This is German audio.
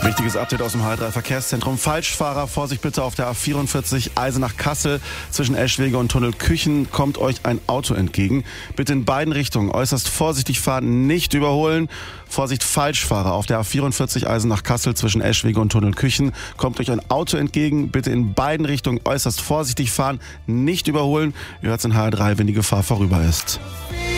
Wichtiges Update aus dem HR3 Verkehrszentrum. Falschfahrer, Vorsicht bitte auf der A44 Eisenach-Kassel. Zwischen Eschwege und Tunnel Küchen kommt euch ein Auto entgegen. Bitte in beiden Richtungen äußerst vorsichtig fahren, nicht überholen. Vorsicht, Falschfahrer auf der A44 Eisenach-Kassel zwischen Eschwege und Tunnel Küchen kommt euch ein Auto entgegen. Bitte in beiden Richtungen äußerst vorsichtig fahren, nicht überholen. Ihr hört's in HR3, wenn die Gefahr vorüber ist.